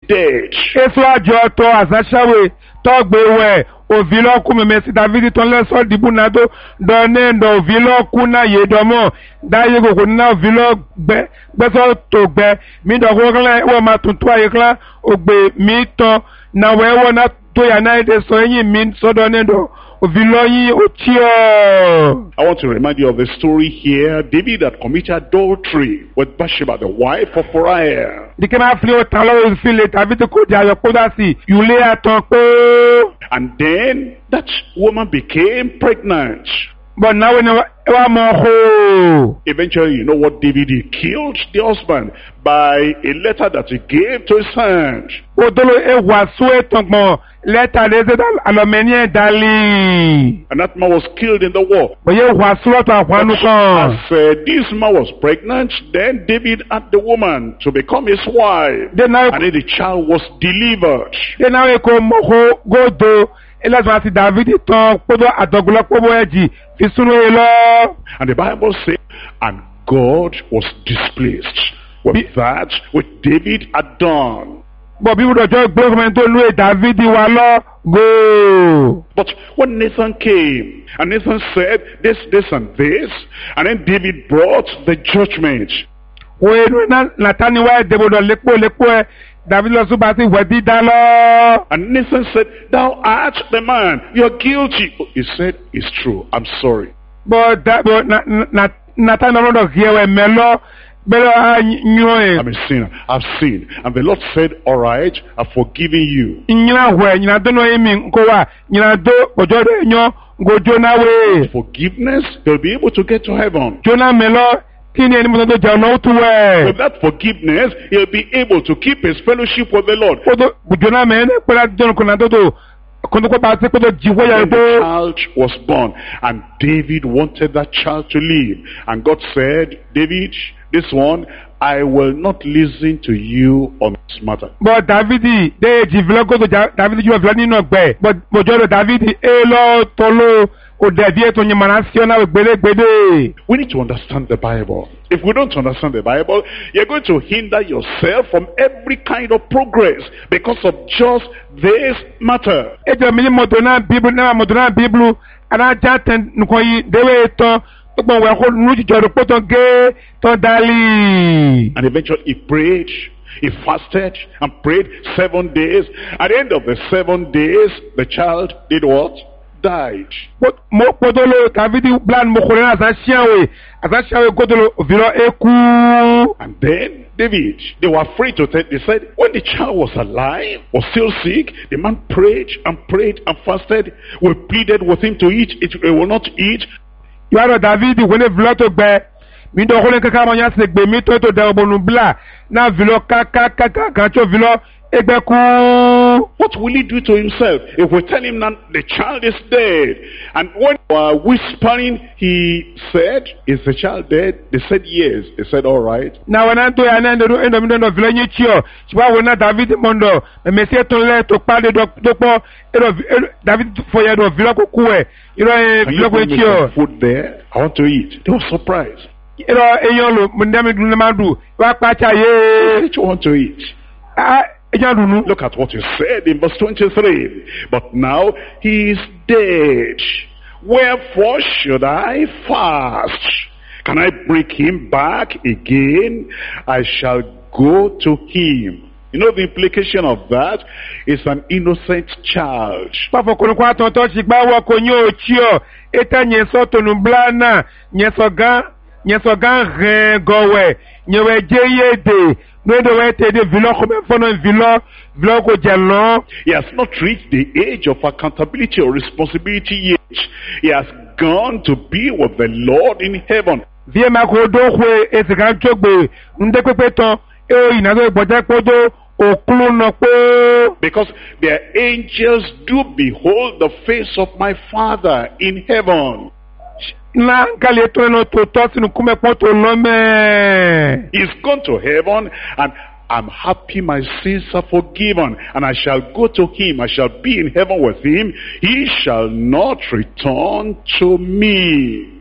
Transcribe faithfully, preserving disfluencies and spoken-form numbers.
dead. Eso ajo to azashawe to gbewe ovilo ku memesi David ton le so dibu na do do ne ndo ovilo ku na ye domo daye go ko na ovilo gbe gbe so to gbe mi do ko kla wo ma tutu aye kla ogbe mi to na we wo na to ya na de so yin mi so do ne ndo ovilo yin o ti o. I want to remind you of the story here. David had committed adultery with Bathsheba, the wife of Uriah. Dike ma fli o tan lo fi le David ko jayo ko da si yule aton pe. And then that woman became pregnant. But now when wa mo ho. Eventually, you know what David did? He killed the husband by a letter that he gave to his hand. Odolo e wa so etongbon letter de se alomeni dali. And that man was killed in the war. Oye wa so to akwanu kan. As uh, this man was pregnant, then David had the woman to become his wife. Then now And then the child was delivered. then now e ko mo ho godo elazwa ti David ton podo adoglo pobo eji fi sunu e lo. And the Bible says, and God was displeased with that which David had done. But people do just gbe to lu e David wa lo go. But when Nathan came, and Nathan said this, this, and this, and then David brought the judgment. We na Natani wa debodo lepo lepo e David lo su ba si we di da lo. And Nathan said, thou art the man, you're guilty. He said, it's true, I'm sorry. But that but na na Natani no do here we melo belo a nyo e. I'm a sinner, I've sinned. And the Lord said, all right, I've forgiven you. Nyina hwe nyina do no emi nko wa nyina do ojo de nyo go jona we. Forgiveness, they'll be able to get to heaven. Jona melo kini eni mo do ja no tu we. With that forgiveness, he'll be able to keep his fellowship with the Lord. Odo jona me ne pera jon ko na do do kono ko ba se ko do jiwo ya Then the go. child was born, and David wanted that child to live. And God said, David, this one, I will not listen to you on this matter. But David de jivlo go do David ju vlo ni no gbe. But bojo David e lo tolo o de die to nyimana si ona gbele gbede. We need to understand the Bible. If we don't understand the Bible, you're going to hinder yourself from every kind of progress because of just this matter. Ejo mi moto na Bible na moto na Bible ana jaten nko yi dewe to gbon we ko nu jijo po to ge to dali. And eventually he prayed, he fasted and prayed seven days. At the end of the seven days, the child did what? Died. But mo podolo David plan mo khore na asashiawe asashiawe godolo viro eku. And then David, they were afraid to tell. They said, when the child was alive, was still sick, the man prayed and prayed and fasted. We pleaded with him to eat, it he will not eat. You are David when a vlot to bear. Mi do khole kaka mo yan se gbe mi to to da obonu bla na vilo kaka kaka kancho vilo egbeku. What will he do to himself if we tell him that the child is dead? And when we were whispering, he said, is the child dead? They said yes. He said, all right. Na wana to ya na ndo ndo ndo ndo vilo nyi chio. Chwa wona David mondo me se to le to pade do do po David for ya do vilo ko kuwe. You know vilo ko Can you chio. put food there? I want to eat. They were surprised. You know eyon lo mndami dun ma du. Wa pa cha ye. What do you want to eat? Ah Look at what he said in verse twenty-three. But now he is dead. Wherefore should I fast? Can I bring him back again? I shall go to him. You know the implication of that is an innocent child. Papa kono kwa tonto chigba wo konyo ochio. Eta nyeso tonu blana. Nyeso gan. Nyeso gan ren gowe. Nyewe jeye de. He has not reached the age of accountability or responsibility yet. He has gone to be with the Lord in heaven. Because their angels do behold the face of my Father in heaven. He's gone to heaven, and I'm happy my sins are forgiven, and I shall go to him. I shall be in heaven with him. He shall not return to me.